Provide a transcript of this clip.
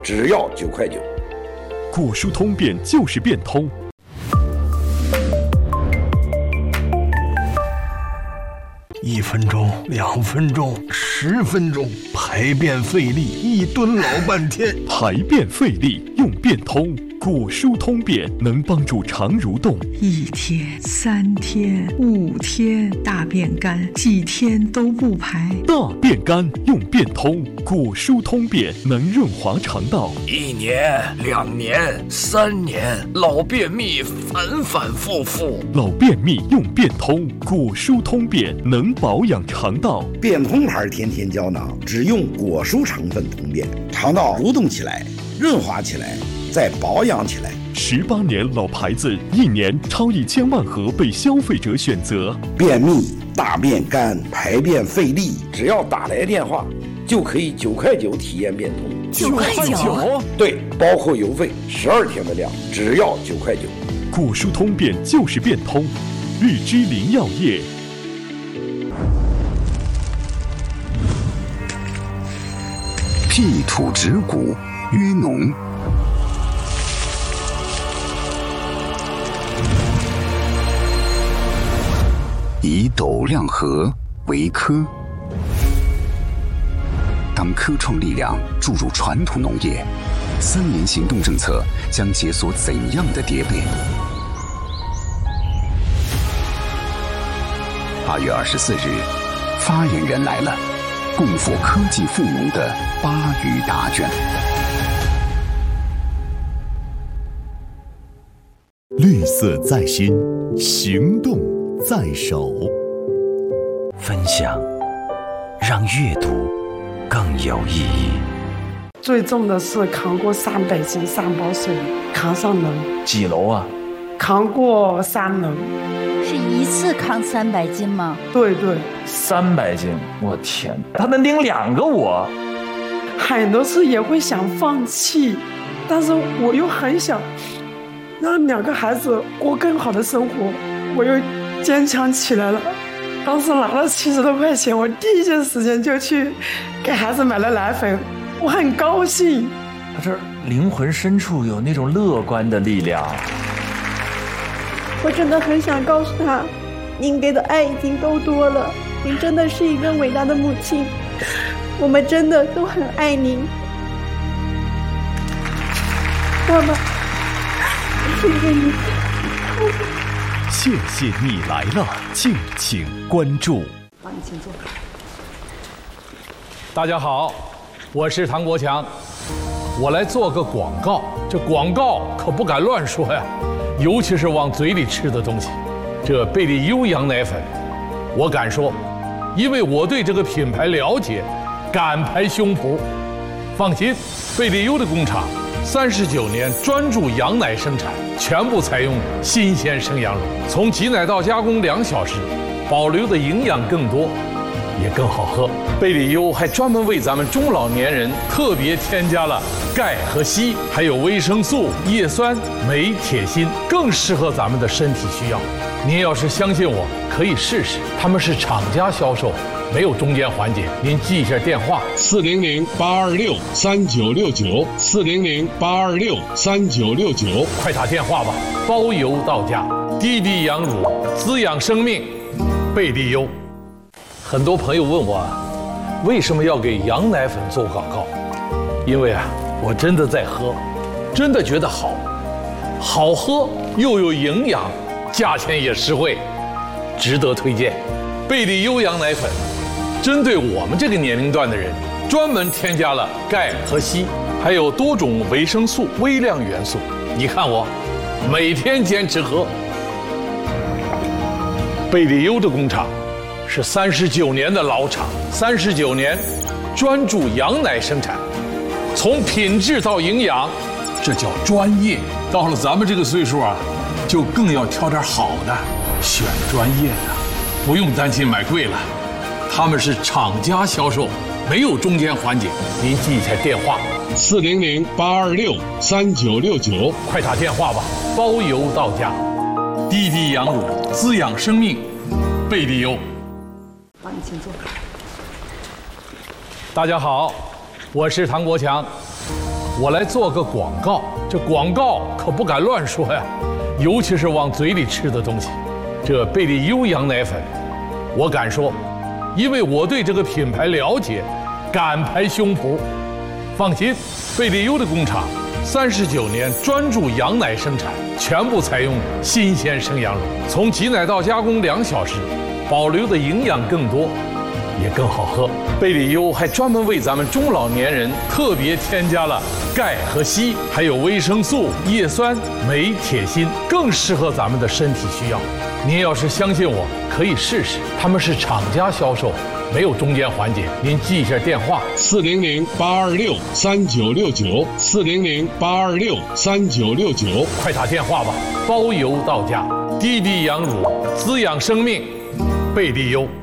只要9块9。 果蔬通便就是变通。 1分钟、2分钟、10分钟，排便费力，1蹲老半天。 排便费力用变通，果蔬通便能帮助肠蠕动。 1天、3天、5天，大便干，几天都不排。 大便干用变通，果蔬通便能润滑肠道。 1年、2年、3年，老便秘反反复复。 老便秘用变通，果蔬通便能保养肠道。 变通牌天天胶囊只用果蔬成分通便，肠道蠕动起来，润滑起来，再保养起来。 18年老牌子，1年超1000万盒被消费者选择。 便秘、大便干、排便费力，只要打来电话，就可以9块9体验变通。 9块9？ 对，包括邮费，12天的量，只要9块9。 果蔬通便就是变通，日之林药业。 辟土植骨，约农。以斗量禾为科。当科创力量注入传统农业，3年行动政策将解锁怎样的蝶变？8月24日，发言人来了，共赴科技富农的8语答卷。 绿色在心，行动在手。 分享，让阅读更有意义。 最重的是扛过300斤3包水，扛上能。 几楼啊？ 扛过3楼。 是一次扛300斤吗？ 对对 ，300斤，我天，他能领2个我。 很多次也会想放弃，但是我又很想让2个孩子过更好的生活，我又坚强起来了。当时拿了70多块钱，我第一件时间就去给孩子买了奶粉，我很高兴。 他这灵魂深处有那种乐观的力量。 我真的很想告诉他，您给的爱已经够多了，您真的是一个伟大的母亲，我们真的都很爱您。妈妈，谢谢你。 谢谢你来了，敬请关注。 好，你请坐。 大家好，我是唐国强，我来做个广告。这广告可不敢乱说呀，尤其是往嘴里吃的东西。这贝利优羊奶粉，我敢说，因为我对这个品牌了解，敢拍胸脯。放心，贝利优的工厂39年专注羊奶生产，全部采用新鲜生羊乳，从挤奶到加工2小时，保留的营养更多，也更好喝。贝利优还专门为咱们中老年人特别添加了钙和硒，还有维生素、叶酸、镁、铁、锌，更适合咱们的身体需要。您要是相信我，可以试试。他们是厂家销售，没有中间环节。您记一下电话：400-826-3969，400-826-3969，快打电话吧，包邮到家。滴滴羊乳，滋养生命，贝利优。很多朋友问我，为什么要给羊奶粉做广告？因为我真的在喝，真的觉得好，好喝又有营养，价钱也实惠，值得推荐。贝利优羊奶粉针对我们这个年龄段的人，专门添加了钙和硒，还有多种维生素、微量元素。你看我每天坚持喝。贝利优的工厂是39年的老厂，39年专注羊奶生产，从品质到营养，这叫专业。到了咱们这个岁数就更要挑点好的，选专业的，不用担心买贵了。他们是厂家销售，没有中间环节。您记一下电话：400-826-3969，快打电话吧，包邮到家。滴滴羊乳，滋养生命，贝利优。 好，你请坐。 大家好，我是唐国强， 我来做个广告，这广告可不敢乱说呀，尤其是往嘴里吃的东西。这贝利优羊奶粉，我敢说，因为我对这个品牌了解，敢拍胸脯。放心，贝利优的工厂39年专注羊奶生产，全部采用新鲜生羊乳，从挤奶到加工2小时，保留的营养更多，也更好喝。贝利优还专门为咱们中老年人特别添加了钙和硒，还有维生素、叶酸、镁、铁、锌，更适合咱们的身体需要。您要是相信我，可以试试。他们是厂家销售，没有中间环节。您记一下电话：400-826-3969，400-826-3969，快打电话吧，包邮到家。滴滴羊乳，滋养生命，贝利优。